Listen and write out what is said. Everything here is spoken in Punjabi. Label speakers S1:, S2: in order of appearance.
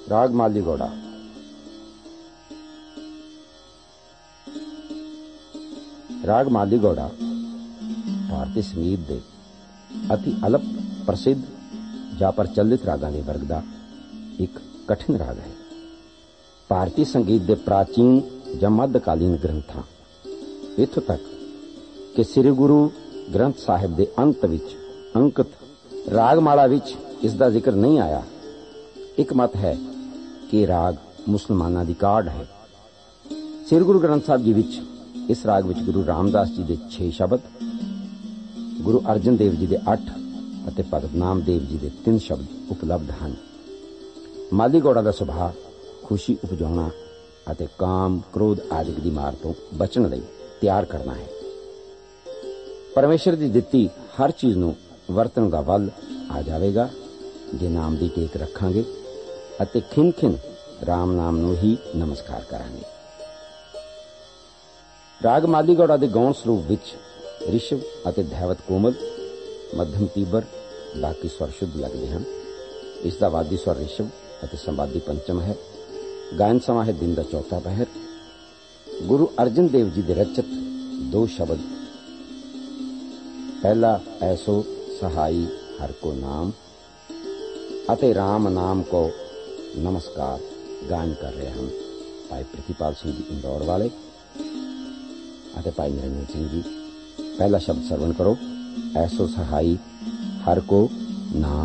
S1: राग माली घोड़ा। राग माली घोड़ा भारतीय संगीत दे अति अल्प प्रसिद्ध ਜਾਂ ਪ੍ਰਚਲਿਤ ਰਾਗਾਂ ਦੇ ਵਰਗ ਦਾ ਇੱਕ ਕਠਿਨ ਰਾਗ ਹੈ। ਭਾਰਤੀ ਸੰਗੀਤ ਦੇ ਪ੍ਰਾਚੀਨ ਜਾਂ ਮੱਧਕਾਲੀਨ ਗ੍ਰੰਥਾਂ, ਇੱਥੋਂ ਤੱਕ ਕਿ ਸ੍ਰੀ ਗੁਰੂ ਗ੍ਰੰਥ ਸਾਹਿਬ ਦੇ ਅੰਤ ਵਿੱਚ ਅੰਕਿਤ ਰਾਗਮਾਲਾ ਵਿੱਚ ਇਸ ਦਾ ਜ਼ਿਕਰ ਨਹੀਂ ਆਇਆ। ਇੱਕ ਮਤ ਹੈ ਕਿ ਰਾਗ ਮੁਸਲਮਾਨਾਂ ਦੀ ਕਾਢ ਹੈ। ਸ੍ਰੀ ਗੁਰੂ ਗ੍ਰੰਥ ਸਾਹਿਬ ਜੀ ਵਿੱਚ ਇਸ ਰਾਗ ਵਿੱਚ ਗੁਰੂ ਰਾਮਦਾਸ ਜੀ ਦੇ 6 ਸ਼ਬਦ, ਗੁਰੂ ਅਰਜਨ ਦੇਵ ਜੀ ਦੇ 8 ਅਤੇ ਭਗਤ ਨਾਮਦੇਵ ਜੀ ਦੇ 3 ਸ਼ਬਦ ਉਪਲਬਧ ਹਨ। ਮਾਲੀ ਘੋੜਾ ਦਾ ਸੁਭਾਅ ਖੁਸ਼ੀ ਉਪਜਾਉਣਾ ਅਤੇ ਕਾਮ, ਕ੍ਰੋਧ ਆਦਿ ਦੀ ਮਾਰ ਤੋਂ ਬਚਣ ਲਈ ਤਿਆਰ ਕਰਨਾ ਹੈ। ਪਰਮੇਸ਼ਰ ਦੀ ਦਿੱਤੀ ਹਰ ਚੀਜ਼ ਨੂੰ ਵਰਤਣ ਦਾ ਵੱਲ ਆ ਜਾਵੇਗਾ ਜੇ ਨਾਮ ਦੀ ਟੇਕ ਰੱਖਾਂਗੇ ਅਤੇ ਖਿੰਨ ਰਾਮ ਨਾਮ ਨੂੰ ਹੀ ਨਮਸਕਾਰ ਕਰਾਂਗੇ। ਰਾਗ ਮਾਲੀ ਘੋੜਾ ਦੇ ਗਾਉਣ ਸਰੂਪ ਵਿੱਚ ਰਿਸ਼ਵ ਅਤੇ ਧੈਵਤ ਕੋਮਲ, ਮੱਧਮ ਤੀਬਰ, ਬਾਕੀ ਸਵਰ ਸ਼ੁੱਧ ਲੱਗਦੇ ਹਨ। ਇਸ ਦਾ ਵਾਦੀ ਸਵਰ ਰਿਸ਼ਵ ਅਤੇ ਸੰਵਾਦੀ ਪੰਚਮ ਹੈ। ਗਾਇਨ ਸਮਾਂ ਹੈ ਦਿਨ ਦਾ ਚੌਥਾ ਪਹਿਰ। ਗੁਰੂ ਅਰਜਨ ਦੇਵ ਜੀ ਦੇ ਰਚਿਤ 2 ਸ਼ਬਦ, ਪਹਿਲਾ ਐਸੋ ਸਹਾਈ ਹਰ ਕੋ ਨਾਮ ਅਤੇ ਰਾਮ ਨਾਮ ਕੋ ਨਮਸਕਾਰ ਗਾਇਨ ਕਰ ਰਹੇ ਹਨ ਭਾਈ ਪ੍ਰਿਤੀਪਾਲ ਸਿੰਘ ਜੀ ਇੰਦੌਰ ਵਾਲੇ ਅਤੇ ਭਾਈ ਨਿਰੰਜਨ ਸਿੰਘ ਜੀ। ਪਹਿਲਾ ਸ਼ਬਦ ਸਰਵਣ ਕਰੋ। ਐਸੋ ਸਹਾਈ ਹਰ ਕੋ ਨਾਮ।